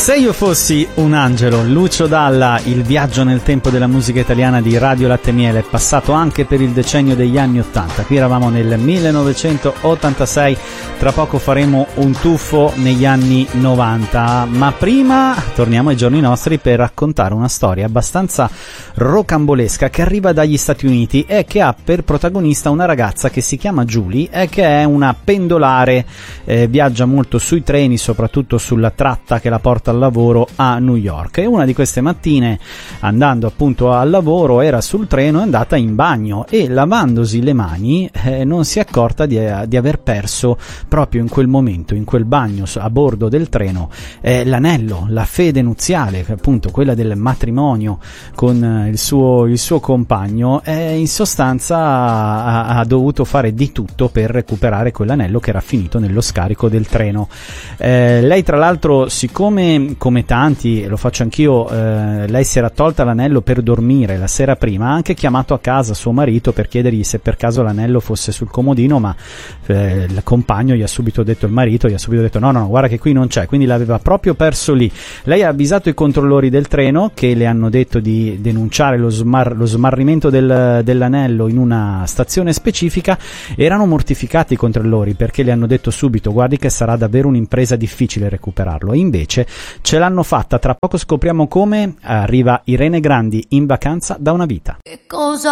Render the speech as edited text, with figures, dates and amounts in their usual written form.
Se io fossi un angelo, Lucio Dalla, il viaggio nel tempo della musica italiana di Radio Latte Miele, è passato anche per il decennio degli anni 80. Qui eravamo nel 1986, tra poco faremo un tuffo negli anni 90, ma prima torniamo ai giorni nostri per raccontare una storia abbastanza rocambolesca che arriva dagli Stati Uniti e che ha per protagonista una ragazza che si chiama Julie e che è una pendolare, viaggia molto sui treni, soprattutto sulla tratta che la porta al lavoro a New York, e una di queste mattine, andando appunto al lavoro, era sul treno, è andata in bagno e lavandosi le mani non si è accorta di aver perso proprio in quel momento, in quel bagno a bordo del treno, l'anello, la fede nuziale, appunto quella del matrimonio con il suo compagno. In sostanza ha dovuto fare di tutto per recuperare quell'anello che era finito nello scarico del treno. Lei tra l'altro, siccome come tanti, lo faccio anch'io, lei si era tolta l'anello per dormire la sera prima, ha anche chiamato a casa suo marito per chiedergli se per caso l'anello fosse sul comodino, ma il compagno gli ha subito detto no, guarda che qui non c'è, quindi l'aveva proprio perso lì. Lei ha avvisato i controllori del treno, che le hanno detto di denunciare lo smarrimento dell'anello in una stazione specifica. Erano mortificati i controllori perché le hanno detto subito: guardi che sarà davvero un'impresa difficile recuperarlo, e invece ce l'hanno fatta. Tra poco scopriamo come. Arriva Irene Grandi, In vacanza da una vita. Che cosa